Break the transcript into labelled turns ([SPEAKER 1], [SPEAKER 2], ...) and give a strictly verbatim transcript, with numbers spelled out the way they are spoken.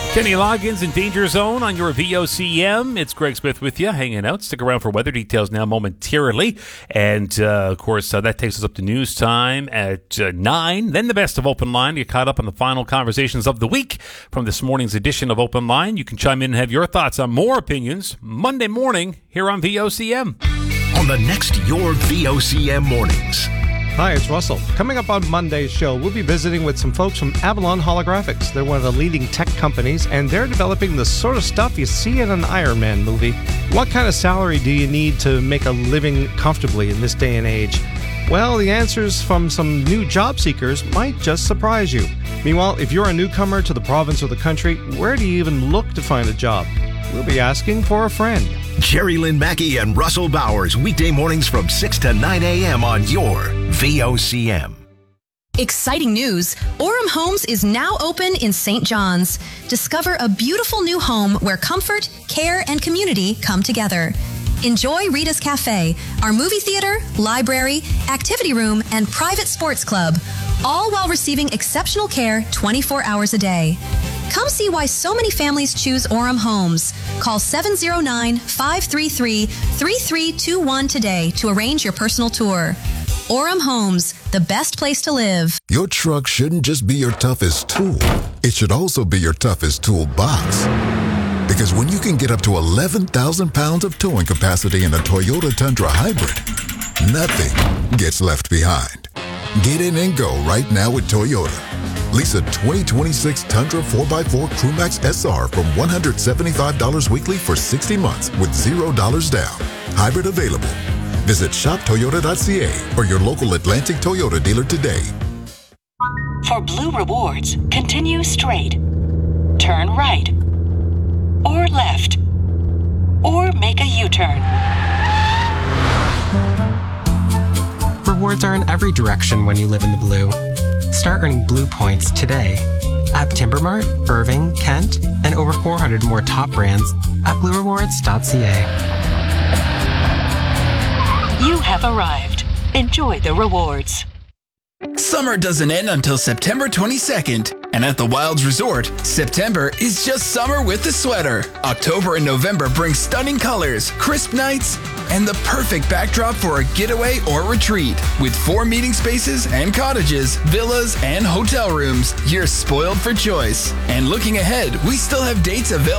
[SPEAKER 1] Kenny Loggins in Danger Zone on your V O C M. It's Greg Smith with you, hanging out. Stick around for weather details now momentarily. And, uh, of course, uh, that takes us up to news time at uh, nine. Then the best of Open Line. You're caught up on the final conversations of the week from this morning's edition of Open Line. You can chime in and have your thoughts on more opinions Monday morning here on V O C M.
[SPEAKER 2] On the next Your V O C M Mornings.
[SPEAKER 3] Hi, it's Russell. Coming up on Monday's show, we'll be visiting with some folks from Avalon Holographics. They're one of the leading tech companies, and they're developing the sort of stuff you see in an Iron Man movie. What kind of salary do you need to make a living comfortably in this day and age? Well, the answers from some new job seekers might just surprise you. Meanwhile, if you're a newcomer to the province or the country, where do you even look to find a job? We'll be asking for a friend.
[SPEAKER 2] Jerry Lynn Mackey and Russell Bowers, weekday mornings from six to nine a.m. on your V O C M.
[SPEAKER 4] Exciting news! Orem Homes is now open in Saint John's. Discover a beautiful new home where comfort, care, and community come together. Enjoy Rita's Cafe, our movie theater, library, activity room, and private sports club, all while receiving exceptional care twenty-four hours a day. Come see why so many families choose Orem Homes. Call seven oh nine, five three three, three three two one today to arrange your personal tour. Orem Homes, the best place to live.
[SPEAKER 5] Your truck shouldn't just be your toughest tool. It should also be your toughest toolbox. Because when you can get up to eleven thousand pounds of towing capacity in a Toyota Tundra Hybrid, nothing gets left behind. Get in and go right now with Toyota. Lease a twenty twenty-six Tundra four by four Crewmax S R from one hundred seventy-five dollars weekly for sixty months with zero dollars down. Hybrid available. Visit shop toyota dot c a or your local Atlantic Toyota dealer today.
[SPEAKER 6] For Blue Rewards, continue straight, turn right, or left, or make a U-turn.
[SPEAKER 7] Rewards are in every direction when you live in the Blue. Start earning Blue points today at Timbermart, Irving, Kent, and over four hundred more top brands at blue rewards dot c a.
[SPEAKER 6] You have arrived. Enjoy the rewards.
[SPEAKER 8] Summer doesn't end until September twenty-second. And at the Wilds Resort, September is just summer with the sweater. October and November bring stunning colors, crisp nights, and the perfect backdrop for a getaway or retreat. With four meeting spaces and cottages, villas, and hotel rooms, you're spoiled for choice. And looking ahead, we still have dates available